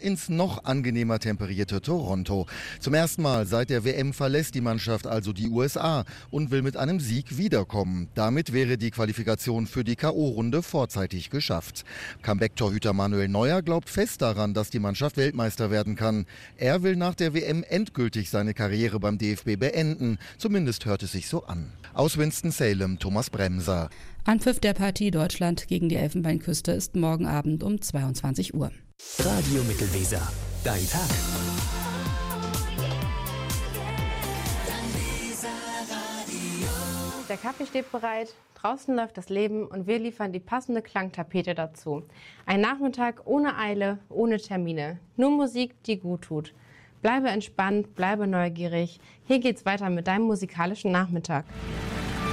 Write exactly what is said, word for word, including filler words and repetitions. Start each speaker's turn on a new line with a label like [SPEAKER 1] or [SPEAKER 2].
[SPEAKER 1] ins noch angenehmer temperierte Toronto. Zum ersten Mal seit der W M verlässt die Mannschaft also die U S A und will mit einem Sieg wiederkommen. Damit wäre die Qualifikation für die K O-Runde vorzeitig geschafft. Comeback-Torhüter Manuel Neuer glaubt fest daran, dass die Mannschaft Weltmeister werden kann. Er will nach der W M endgültig seine Karriere beim D F B beenden. Zumindest hört es sich so an. Aus Winston-Salem, Thomas Bremser.
[SPEAKER 2] Anpfiff der Partie Deutschland gegen die Elfenbeinküste ist morgen Abend um zweiundzwanzig Uhr.
[SPEAKER 3] Radio Mittelweser. Dein Tag.
[SPEAKER 4] Der Kaffee steht bereit, draußen läuft das Leben und wir liefern die passende Klangtapete dazu. Ein Nachmittag ohne Eile, ohne Termine. Nur Musik, die gut tut. Bleibe entspannt, bleibe neugierig. Hier geht's weiter mit deinem musikalischen Nachmittag.